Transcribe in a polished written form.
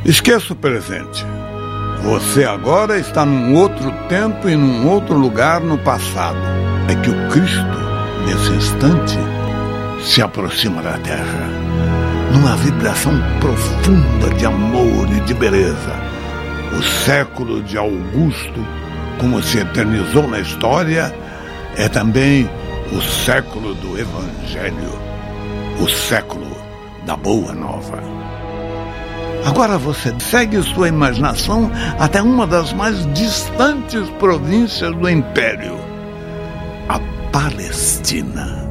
Esqueça o presente. Você agora está num outro tempo e num outro lugar no passado. É que o Cristo, nesse instante, se aproxima da Terra, numa vibração profunda de amor e de beleza. O século de Augusto, como se eternizou na história, é também o século do Evangelho, o século da Boa Nova. Agora você segue sua imaginação até uma das mais distantes províncias do Império, a Palestina.